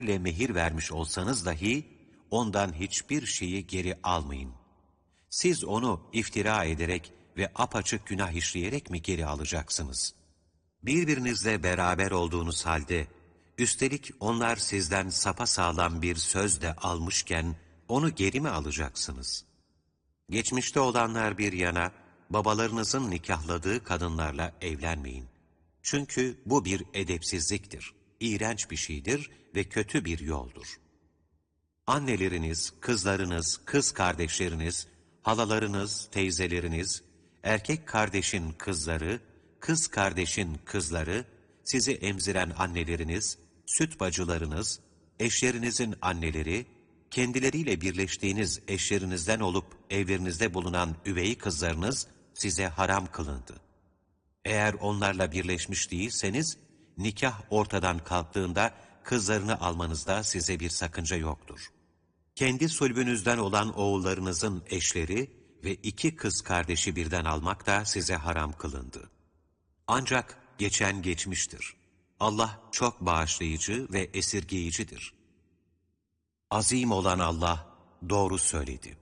ile mehir vermiş olsanız dahi ondan hiçbir şeyi geri almayın. Siz onu iftira ederek ve apaçık günah işleyerek mi geri alacaksınız? Birbirinizle beraber olduğunuz halde, üstelik onlar sizden sapasağlam bir söz de almışken, onu geri mi alacaksınız? Geçmişte olanlar bir yana, babalarınızın nikahladığı kadınlarla evlenmeyin. Çünkü bu bir edepsizliktir, iğrenç bir şeydir ve kötü bir yoldur. Anneleriniz, kızlarınız, kız kardeşleriniz, halalarınız, teyzeleriniz, erkek kardeşin kızları, kız kardeşin kızları, sizi emziren anneleriniz, süt bacılarınız, eşlerinizin anneleri, kendileriyle birleştiğiniz eşlerinizden olup evlerinizde bulunan üvey kızlarınız size haram kılındı. Eğer onlarla birleşmiş değilseniz, nikah ortadan kalktığında kızlarını almanızda size bir sakınca yoktur. Kendi sulbünüzden olan oğullarınızın eşleri ve 2 kız kardeşi birden almak da size haram kılındı. Ancak geçen geçmiştir. Allah çok bağışlayıcı ve esirgeyicidir. Azim olan Allah doğru söyledi.